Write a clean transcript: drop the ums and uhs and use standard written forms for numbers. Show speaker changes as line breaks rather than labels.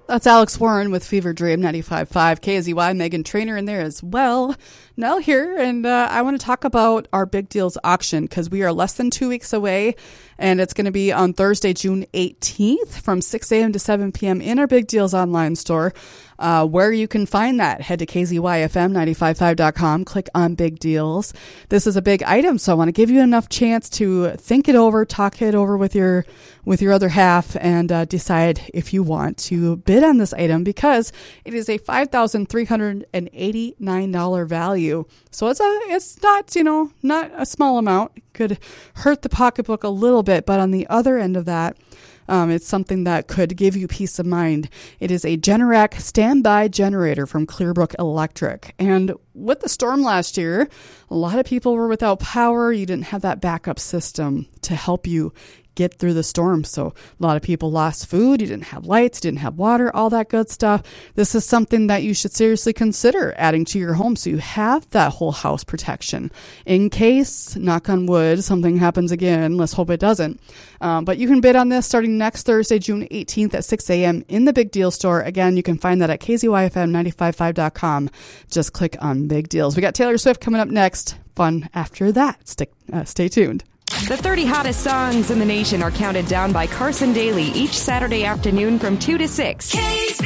That's Alex Warren with Fever Dream 95.5 KZY. Megan Trainor in there as well. Nell here, and I want to talk about our Big Deals auction because we are less than 2 weeks away, and it's going to be on Thursday, June 18th from 6 a.m. to 7 p.m. in our Big Deals online store. Where you can find that, head to kzyfm955.com, click on Big Deals. This is a big item, so I want to give you enough chance to think it over, talk it over with your other half, and decide if you want to bid on this item because it is a $5,389 value. So it's not, not a small amount. It could hurt the pocketbook a little bit, but on the other end of that, it's something that could give you peace of mind. It is a Generac standby generator from Clearbrook Electric. And with the storm last year, a lot of people were without power. You didn't have that backup system to help you get through the storm. So a lot of people lost food. You didn't have lights, you didn't have water, all that good stuff. This is something that you should seriously consider adding to your home so you have that whole house protection in case, knock on wood, something happens again. Let's hope it doesn't. But you can bid on this starting next Thursday, June 18th at 6 a.m. in the Big Deal store. Again, you can find that at kzyfm955.com. Just click on Big Deals. We got Taylor Swift coming up next. Fun after that. Stay tuned.
The 30 hottest songs in the nation are counted down by Carson Daly each Saturday afternoon from 2 to 6.